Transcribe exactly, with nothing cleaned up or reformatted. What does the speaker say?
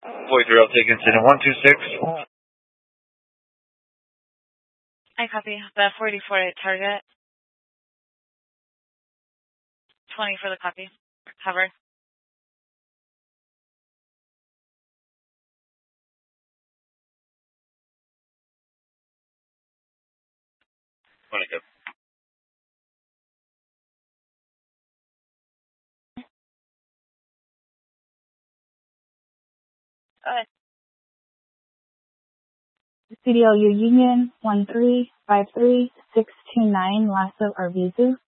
forty-three, I'll take incident one two six. I copy. The forty-four at target. twenty for the copy. Cover. twenty, good. Okay. C D L U Union one three five three six two nine Lasso Arvizu.